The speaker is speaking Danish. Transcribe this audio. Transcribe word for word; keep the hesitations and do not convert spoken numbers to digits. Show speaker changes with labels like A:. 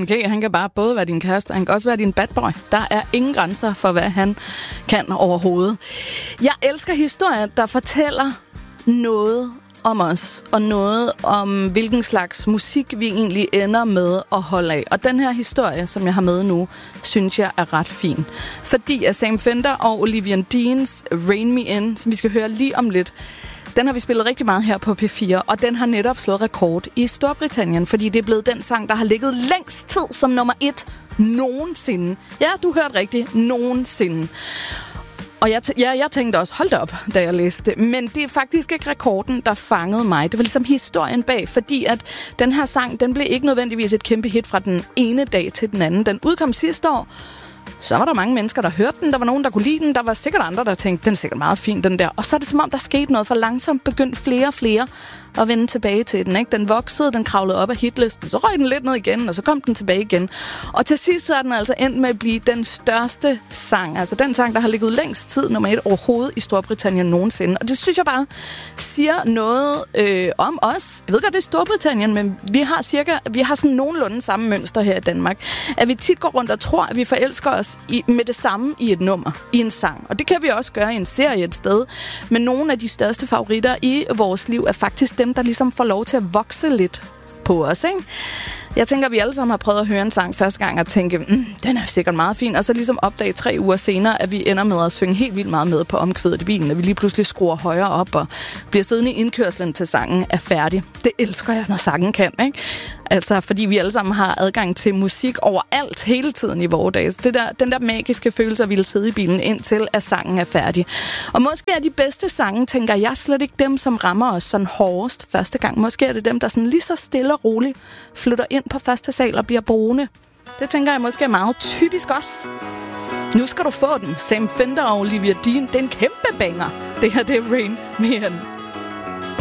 A: Martin K., han kan bare både være din kæreste, han kan også være din bad boy. Der er ingen grænser for, hvad han kan overhovedet. Jeg elsker historier, der fortæller noget om os, og noget om, hvilken slags musik vi egentlig ender med at holde af. Og den her historie, som jeg har med nu, synes jeg er ret fin. Fordi at Sam Fender og Olivia Deans Rain Me In, som vi skal høre lige om lidt, den har vi spillet rigtig meget her på P fire, og den har netop slået rekord i Storbritannien, fordi det er blevet den sang, der har ligget længst tid som nummer et nogensinde. Ja, du hørte rigtigt. Nogensinde. Og jeg, t- ja, jeg tænkte også, hold da op, da jeg læste det. Men det er faktisk ikke rekorden, der fangede mig. Det var ligesom historien bag, fordi at den her sang, den blev ikke nødvendigvis et kæmpe hit fra den ene dag til den anden. Den udkom sidste år. Så var der mange mennesker, der hørte den. Der var nogen, der kunne lide den. Der var sikkert andre, der tænkte, den er sikkert meget fin, den der. Og så er det som om, der skete noget for langsomt. Begyndte flere og flere at vende tilbage til den. Ikke? Den voksede, den kravlede op af hitlisten. Så røg den lidt ned igen, og så kom den tilbage igen. Og til sidst så er den altså endt med at blive den største sang. Altså den sang, der har ligget længst tid, nummer et overhovedet i Storbritannien nogensinde. Og det synes jeg bare siger noget øh, om os. Jeg ved godt, det er Storbritannien, men vi har cirka, vi har sådan nogenlunde samme mønster her i Danmark. At vi tit går rundt og tror, at vi forelsker os i, med det samme i et nummer, i en sang. Og det kan vi også gøre i en serie et sted. Men nogle af de største favoritter i vores liv er faktisk dem, der ligesom får lov til at vokse lidt på os, ikke? Jeg tænker, at vi alle sammen har prøvet at høre en sang første gang og tænke, mm, den er sikkert meget fin, og så ligesom opdage tre uger senere, at vi ender med at synge helt vildt meget med på omkvædet i bilen, at vi lige pludselig skruer højere op og bliver siddende i indkørslen til sangen er færdig. Det elsker jeg, når sangen kan, ikke? Altså, fordi vi alle sammen har adgang til musik overalt hele tiden i vores dage. Det der, den der magiske følelse, at vi vil sidde i bilen indtil, at sangen er færdig. Og måske er de bedste sange, tænker jeg, slet ikke dem, som rammer os sådan hårdest første gang. Måske er det dem, der sådan lige så stille og roligt flytter ind på første sal og bliver boende. Det tænker jeg måske er meget typisk også. Nu skal du få den. Sam Fender og Olivia Dean. Det er en kæmpe banger. Det her, det er Rain Me In.